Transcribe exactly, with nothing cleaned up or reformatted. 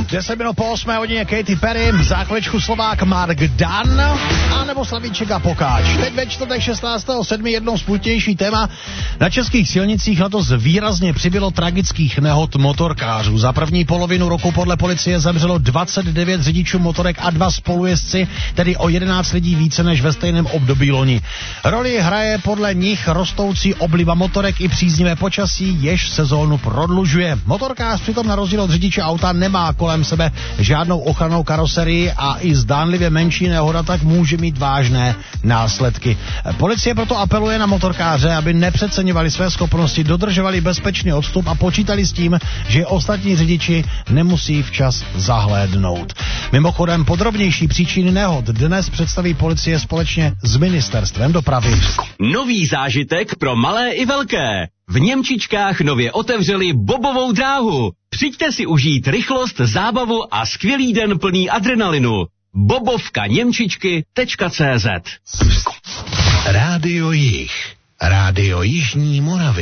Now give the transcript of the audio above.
deset minut po osmé hodině Katy Perry, za chvíličku Slovák Mark Dunn, a nebo Slavíček a Pokáč. Teď ve čtvrtek šestnáctého sedmého jednou z půltější téma. Na českých silnicích letos výrazně přibylo tragických nehod motorkářů. Za první polovinu roku podle policie zemřelo dvacet devět řidičů motorek a dva spolujezdci, tedy o jedenáct lidí více než ve stejném období loni. Roli hraje podle nich rostoucí obliba motorek i příznivé počasí, jež sezónu prodlužuje. Motorkář přitom na rozdíl od řidiče auta nemá kolem sebe žádnou ochrannou karoserii a i zdánlivě menší nehoda tak může mít vážné následky. Policie proto apeluje na motorkáře, aby nepřeceňovali své schopnosti, dodržovali bezpečný odstup a počítali s tím, že ostatní řidiči nemusí včas zahlédnout. Mimochodem podrobnější příčiny nehod dnes představí policie společně s ministerstvem dopravy. Nový zážitek pro malé i velké. V Němčičkách nově otevřeli bobovou dráhu. Přijďte si užít rychlost, zábavu a skvělý den plný adrenalinu. bobovka němčičky tečka cé zet. Rádio Jih. Rádio Jižní Moravy.